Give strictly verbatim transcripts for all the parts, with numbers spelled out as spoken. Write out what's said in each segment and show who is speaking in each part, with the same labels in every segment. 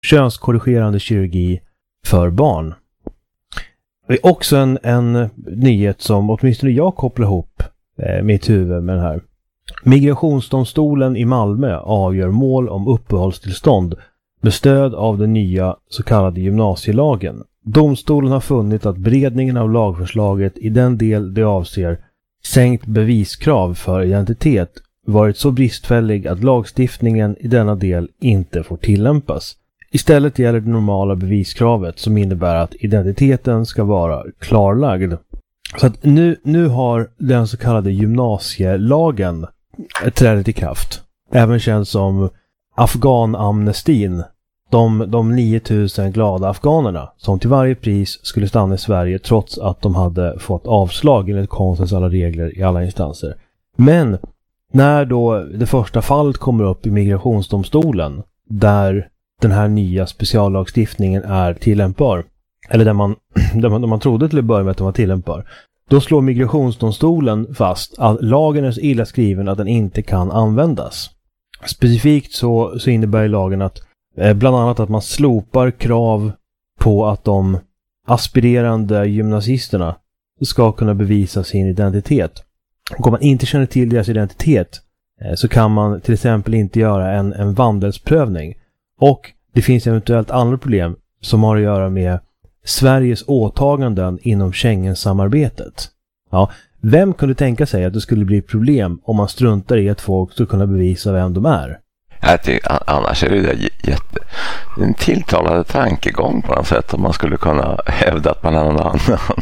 Speaker 1: könskorrigerande kirurgi för barn. Det är också en, en nyhet som åtminstone jag kopplar ihop eh, mitt huvud med den här. Migrationsdomstolen i Malmö avgör mål om uppehållstillstånd med stöd av den nya så kallade gymnasielagen. Domstolen har funnit att beredningen av lagförslaget i den del det avser sänkt beviskrav för identitet varit så bristfällig att lagstiftningen i denna del inte får tillämpas. Istället gäller det normala beviskravet som innebär att identiteten ska vara klarlagd. Så att nu, nu har den så kallade gymnasielagen trätt i kraft. Även känd som afghanamnestin. De, de nio tusen glada afghanerna som till varje pris skulle stanna i Sverige trots att de hade fått avslag enligt konstens alla regler i alla instanser. Men när då det första fallet kommer upp i migrationsdomstolen där den här nya speciallagstiftningen är tillämpbar, eller där man, där man, där man trodde till att börja med att den var tillämpbar, då slår migrationsdomstolen fast att lagen är så illa skriven att den inte kan användas. Specifikt så, så innebär lagen att eh, bland annat att man slopar krav på att de aspirerande gymnasisterna ska kunna bevisa sin identitet. Och om man inte känner till deras identitet eh, så kan man till exempel inte göra en, en vandelsprövning. Och det finns eventuellt andra problem som har att göra med Sveriges åtaganden inom Schengen-samarbetet. Ja, vem kunde tänka sig att det skulle bli problem om man struntar i att folk ska kunna bevisa vem de är?
Speaker 2: Jag tycker, annars är det jätte, en tilltalande tankegång på något sätt om man skulle kunna hävda att man är någon annan.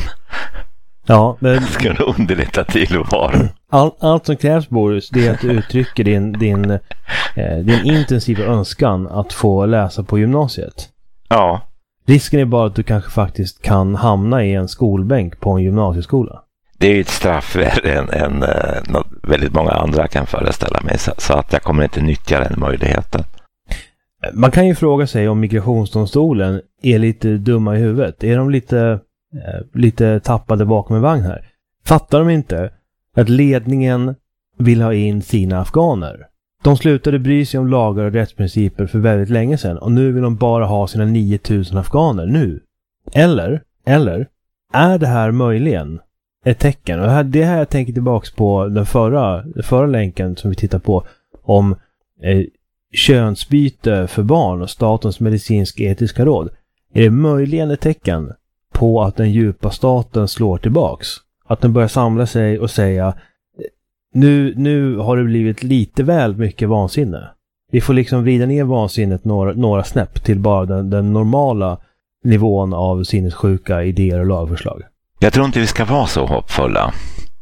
Speaker 1: Ja, men
Speaker 2: skulle underlätta tillvaro.
Speaker 1: All, allt som krävs, Boris, det är att du uttrycker din, din, eh, din intensiva önskan att få läsa på gymnasiet.
Speaker 2: Ja.
Speaker 1: Risken är bara att du kanske faktiskt kan hamna i en skolbänk på en gymnasieskola.
Speaker 2: Det är ju ett straff värre än, än uh, väldigt många andra kan föreställa mig. Så, så att jag kommer inte nyttja den möjligheten.
Speaker 1: Man kan ju fråga sig om migrationsdomstolen är lite dumma i huvudet. Är de lite, eh, lite tappade bakom en vagn här? Fattar de inte att ledningen vill ha in sina afghaner? De slutade bry sig om lagar och rättsprinciper för väldigt länge sedan och nu vill de bara ha sina nio tusen afghaner nu. Eller, eller är det här möjligen ett tecken? Och det här, det här jag tänker tillbaks på den förra, den förra länken som vi tittar på om eh, könsbyte för barn och statens medicinsk-etiska råd. Är det möjligen ett tecken på att den djupa staten slår tillbaks? Att den börjar samla sig och säga nu, nu har det blivit lite väl mycket vansinne. Vi får liksom vrida ner vansinnet några, några snäpp till bara den, den normala nivån av sinnessjuka idéer och lagförslag.
Speaker 2: Jag tror inte vi ska vara så hoppfulla.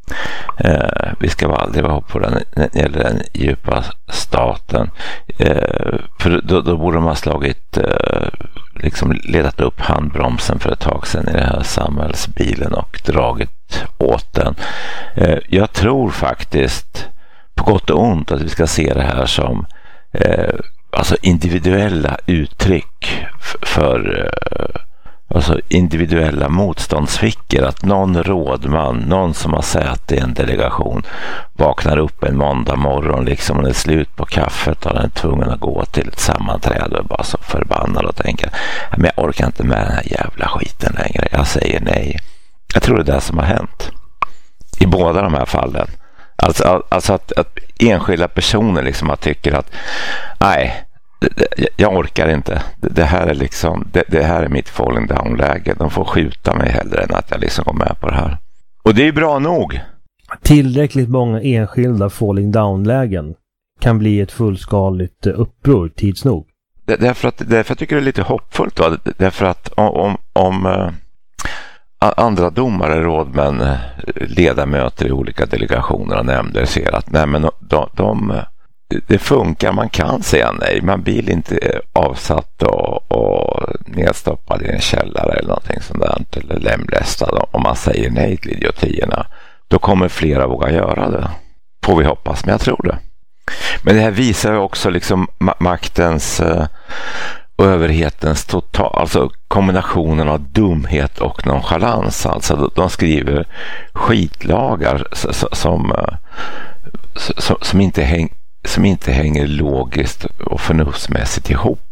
Speaker 2: Eh, vi ska aldrig vara hoppfulla när det gäller den djupa staten. Eh, för då, då borde de ha slagit eh, liksom ledat upp handbromsen för ett tag sedan i den här samhällsbilen och dragit åt den. Eh, jag tror faktiskt på gott och ont att vi ska se det här som eh, alltså individuella uttryck f- för eh, alltså individuella motståndsfickor, att någon rådman, någon som har sett i en delegation vaknar upp en måndag morgon liksom och det är slut på kaffet och den är tvungen att gå till ett sammanträde och bara så förbannad och tänker men jag orkar inte med den här jävla skiten längre, jag säger nej. Jag tror det är det som har hänt i båda de här fallen. Alltså, alltså att, att enskilda personer liksom att tycker att nej, jag orkar inte. Det här är liksom det, det här är mitt falling down-läge. De får skjuta mig hellre än att jag liksom går med på det här. Och det är bra nog.
Speaker 1: Tillräckligt många enskilda falling down-lägen kan bli ett fullskaligt uppror tids nog.
Speaker 2: Det, därför, att, därför jag tycker det är lite hoppfullt då. Därför att om, om, om äh, andra domare, rådmän, ledamöter i olika delegationer och nämnder ser att nej, men de, de det funkar, man kan säga nej, man blir inte avsatt och, och nedstoppad i en källare eller någonting sånt där, eller lemlästad om man säger nej till idiotierna, då kommer flera våga göra det, får vi hoppas, men jag tror det. Men det här visar ju också liksom maktens och uh, överhetens total, alltså kombinationen av dumhet och nonchalans, alltså de skriver skitlagar som, uh, som, som inte hänger som inte hänger logiskt och förnuftsmässigt ihop.